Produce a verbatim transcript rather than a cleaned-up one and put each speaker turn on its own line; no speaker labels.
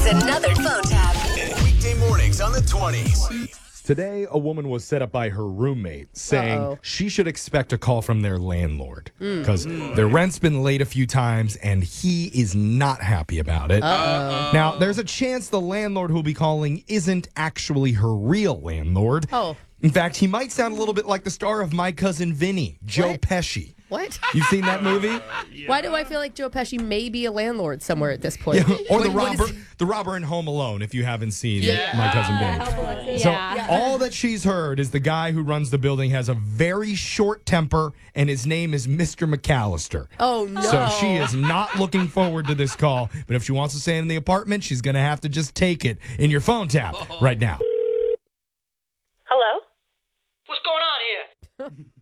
It's another phone tap.
Weekday mornings on the twenties.
Today, a woman was set up by her roommate saying
Uh-oh.
she should expect a call from their landlord because their rent's been late a few times and he is not happy about it.
Uh-oh.
Now, there's a chance the landlord who'll be calling isn't actually her real landlord.
Oh.
In fact, he might sound a little bit like the star of My Cousin Vinny, Joe
What?
Pesci.
What?
You've seen that movie?
Why do I feel like Joe Pesci may be a landlord somewhere at this point?
Yeah, or the
What- what is-
robber, the robber in Home Alone. If you haven't seen
Yeah.
My Cousin Vinny, so
Yeah.
all that she's heard is the guy who runs the building has a very short temper, and his name is Mister McAllister.
Oh, no.
So she is not looking forward to this call. But if she wants to stay in the apartment, she's going to have to just take it in your phone tap right now.
Hello?
What's going on here?